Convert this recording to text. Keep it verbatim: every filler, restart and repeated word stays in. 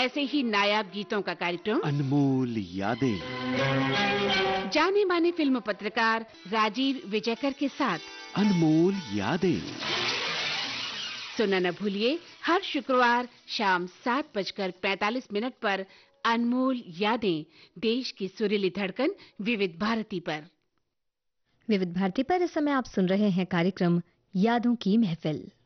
ऐसे ही नायाब गीतों का कार्यक्रम अनमोल यादें। जाने माने फिल्म पत्रकार राजीव विजयकर के साथ अनमोल यादें सुनना न भूलिए, हर शुक्रवार शाम सात बजकर पैंतालीस मिनट पर अनमोल यादें, देश की सुरीली धड़कन विविध भारती पर। विविध भारती पर इस समय आप सुन रहे हैं कार्यक्रम यादों की महफिल।